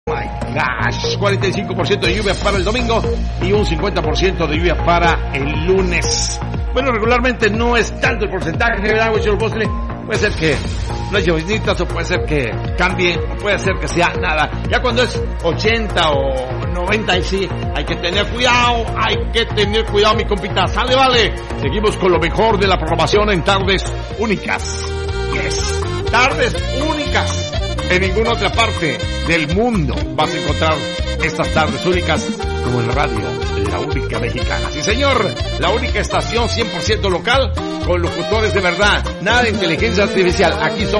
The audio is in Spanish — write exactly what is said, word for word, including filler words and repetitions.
Gosh, cuarenta y cinco por ciento de lluvia para el domingo y un cincuenta por ciento de lluvia para el lunes. Bueno, regularmente no es tanto el porcentaje, ¿verdad, Huichol Bosle? Puede ser que no haya lloviznitas, o puede ser que cambie, o puede ser que sea nada. Ya cuando es ochenta o noventa y sí, hay que tener cuidado, hay que tener cuidado, mi compita. Sale, vale. Seguimos con lo mejor de la programación en Tardes Únicas. Yes, Tardes Únicas. En ninguna otra parte del mundo vas a encontrar estas tardes únicas como en radio, la única mexicana. Sí, señor, la única estación cien por ciento local con locutores de verdad. Nada de inteligencia artificial. Aquí somos